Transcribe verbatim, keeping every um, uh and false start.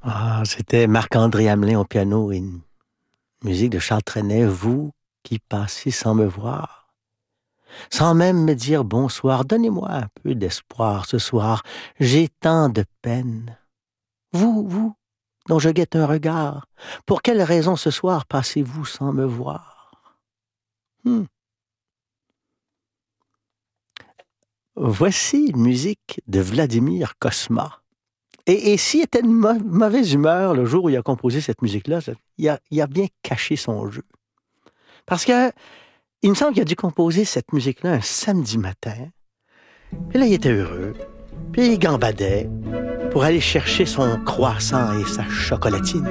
Ah, c'était Marc-André Hamelin au piano et une musique de Charles Trenet, vous qui passez sans me voir, sans même me dire bonsoir, donnez-moi un peu d'espoir ce soir, j'ai tant de peine. Vous, vous, dont je guette un regard, pour quelle raison ce soir passez-vous sans me voir? Hmm. Voici une musique de Vladimir Cosma. Et, et s'il était de mau- mauvaise humeur le jour où il a composé cette musique-là, ça- il a, il a bien caché son jeu. Parce que il me semble qu'il a dû composer cette musique-là un samedi matin. Puis là, il était heureux. Puis il gambadait pour aller chercher son croissant et sa chocolatine.